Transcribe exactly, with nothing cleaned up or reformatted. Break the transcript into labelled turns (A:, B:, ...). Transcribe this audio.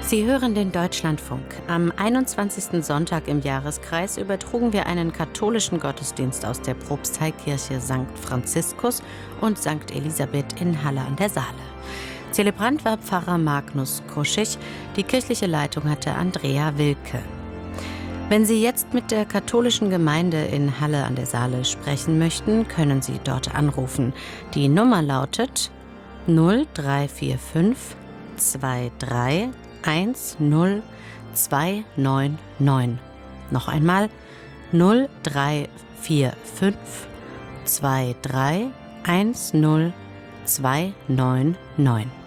A: Sie hören den Deutschlandfunk. Am einundzwanzigsten Sonntag im Jahreskreis übertrugen wir einen katholischen Gottesdienst aus der Propsteikirche Sankt Franziskus und Sankt Elisabeth in Halle an der Saale. Zelebrant war Pfarrer Magnus Kruschig, die kirchliche Leitung hatte Andrea Wilke. Wenn Sie jetzt mit der katholischen Gemeinde in Halle an der Saale sprechen möchten, können Sie dort anrufen. Die Nummer lautet null drei vier fünf zwei drei eins null zwei neun neun. Noch einmal null drei vier fünf zwei drei eins null zwei neun neun.